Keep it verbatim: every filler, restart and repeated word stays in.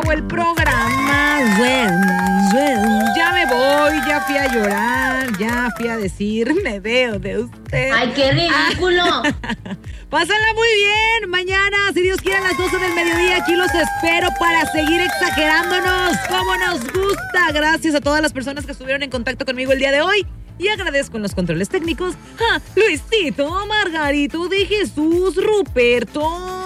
acabó el programa. Ya me voy, ya fui a llorar, ya fui a decir, me veo de usted. ¡Ay, qué ridículo! Pásala muy bien. Mañana, si Dios quiere, a las doce del mediodía, aquí los espero para seguir exagerándonos como nos gusta. Gracias a todas las personas que estuvieron en contacto conmigo el día de hoy. Y agradezco en los controles técnicos a Luisito, Margarito de Jesús, Ruperto,